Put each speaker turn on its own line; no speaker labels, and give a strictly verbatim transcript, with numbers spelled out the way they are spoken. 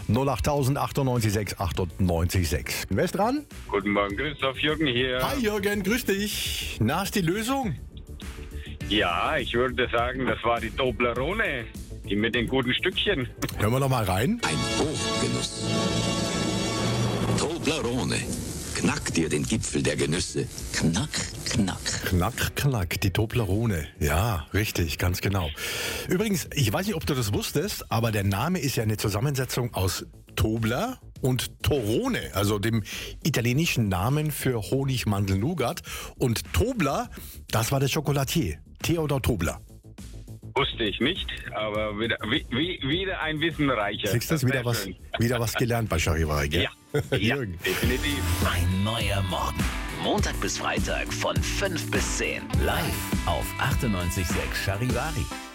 null acht achtundneunzig sechs achtundneunzig sechs. Wer ist dran?
Guten Morgen, Christoph, Jürgen hier.
Hi Jürgen, grüß dich. Na, ist die Lösung?
Ja, ich würde sagen, das war die Toblerone, die mit den guten Stückchen.
Hören wir noch mal rein.
Ein Hochgenuss. Toblerone. Knack dir den Gipfel der Genüsse. Knack, knack.
Knack, knack, die Toblerone. Ja, richtig, ganz genau. Übrigens, ich weiß nicht, ob du das wusstest, aber der Name ist ja eine Zusammensetzung aus Tobler und Torone, also dem italienischen Namen für Honig, Mandel, Nougat. Und Tobler, das war der Chocolatier, Theodor Tobler.
Wusste ich nicht, aber wieder, wie, wie, wieder ein Wissenreicher.
Siehst du, wieder was, wieder was gelernt bei Charivari, gell?
Ja, ja,
Jürgen.
definitiv.
Ein neuer Morgen. Montag bis Freitag von fünf bis zehn. Live auf achtundneunzig Komma sechs Charivari.